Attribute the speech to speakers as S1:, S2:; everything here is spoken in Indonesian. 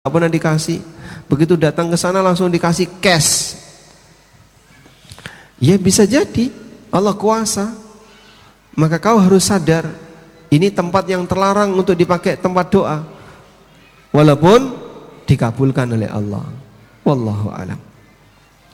S1: pernah dikasih. Begitu datang ke sana langsung dikasih cash. Ya bisa jadi Allah kuasa. Maka kau harus sadar, ini tempat yang terlarang untuk dipakai tempat doa, walaupun dikabulkan oleh Allah. Wallahu a'lam.